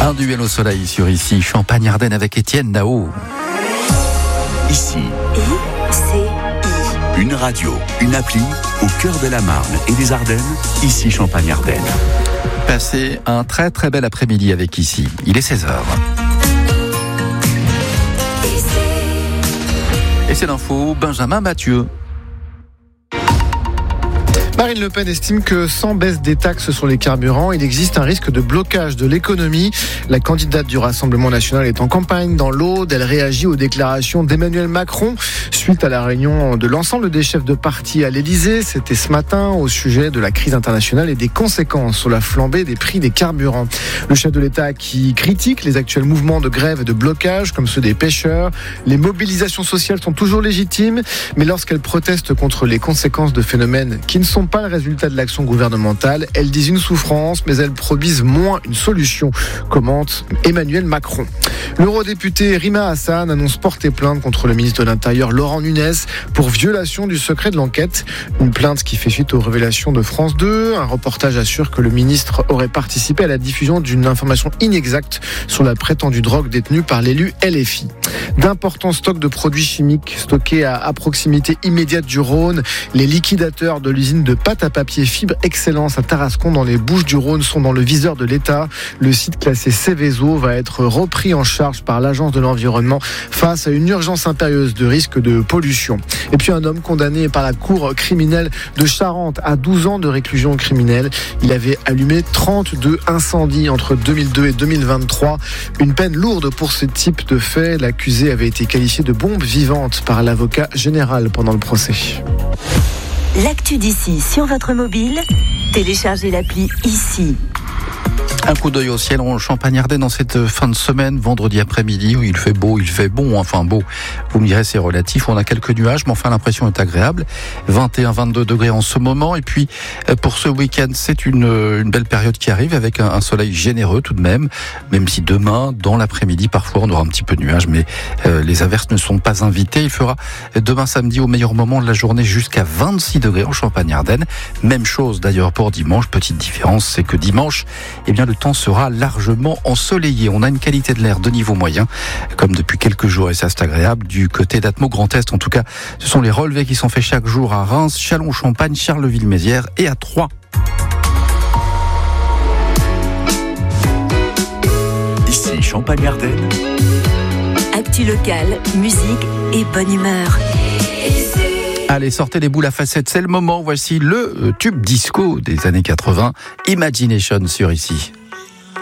Un duel au soleil sur ici, Champagne-Ardenne avec Étienne Nao. Ici, ICI. une radio, une appli au cœur de la Marne et des Ardennes. Ici Champagne-Ardenne. Passez un très très bel après-midi avec ici. Il est 16h. Et c'est l'info, Benjamin Mathieu. Marine Le Pen estime que sans baisse des taxes sur les carburants, il existe un risque de blocage de l'économie. La candidate du Rassemblement national est en campagne dans l'Aude. Elle réagit aux déclarations d'Emmanuel Macron suite à la réunion de l'ensemble des chefs de parti à l'Élysée. C'était ce matin au sujet de la crise internationale et des conséquences sur la flambée des prix des carburants. Le chef de l'État qui critique les actuels mouvements de grève et de blocage comme ceux des pêcheurs. Les mobilisations sociales sont toujours légitimes, mais lorsqu'elles protestent contre les conséquences de phénomènes qui ne sont pas le résultat de l'action gouvernementale, elles disent une souffrance, mais elles produisent moins une solution, commente Emmanuel Macron. L'eurodéputé Rima Hassan annonce porter plainte contre le ministre de l'Intérieur Laurent Nunez pour violation du secret de l'enquête. Une plainte qui fait suite aux révélations de France 2. Un reportage assure que le ministre aurait participé à la diffusion d'une information inexacte sur la prétendue drogue détenue par l'élu LFI. D'importants stocks de produits chimiques stockés à proximité immédiate du Rhône. Les liquidateurs de l'usine de pâte à papier Fibre Excellence à Tarascon dans les Bouches-du-Rhône sont dans le viseur de l'État. Le site classé Céveso va être repris en charge par l'Agence de l'environnement face à une urgence impérieuse de risque de pollution. Et puis un homme condamné par la cour criminelle de Charente à 12 ans de réclusion criminelle. Il avait allumé 32 incendies entre 2002 et 2023. Une peine lourde pour ce type de fait. L'accusé avait été qualifié de bombe vivante par l'avocat général pendant le procès. L'actu d'ici sur votre mobile, téléchargez l'appli ICI. Un coup d'œil au ciel en Champagne-Ardenne dans cette fin de semaine, vendredi après-midi, où il fait beau, il fait bon, enfin beau. Vous me direz, c'est relatif. On a quelques nuages, mais enfin l'impression est agréable. 21-22 degrés en ce moment. Et puis, pour ce week-end, c'est une belle période qui arrive avec un soleil généreux tout de même. Même si demain, dans l'après-midi, parfois on aura un petit peu de nuages, mais les averses ne sont pas invitées. Il fera demain samedi au meilleur moment de la journée jusqu'à 26 degrés en Champagne-Ardenne. Même chose d'ailleurs pour dimanche. Petite différence, c'est que dimanche, eh bien, le temps sera largement ensoleillé. On a une qualité de l'air de niveau moyen, comme depuis quelques jours, et ça c'est agréable. Du côté d'Atmo Grand Est, en tout cas, ce sont les relevés qui sont faits chaque jour à Reims, Châlons-Champagne, Charleville-Mézières et à Troyes. Ici Champagne-Ardenne. Actu locale, musique et bonne humeur. Allez, sortez les boules à facettes, c'est le moment. Voici le tube disco des années 80, Imagination sur ici.